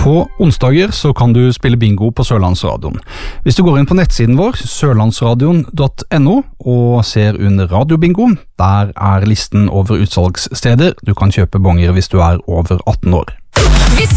På onsdager så kan du spille bingo på Sørlandsradioen. Hvis du går inn på nettsiden vår, sørlandsradion.no, og ser under radiobingo, der er listen over utsalgssteder. Du kan kjøpe bonger hvis du er over 18 år. Vi